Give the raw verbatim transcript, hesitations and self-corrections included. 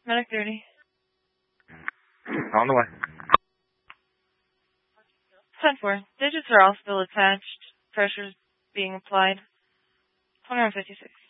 Medic thirty. On the way. ten four. Digits are all still attached. Pressure's being applied. twenty-one fifty-six.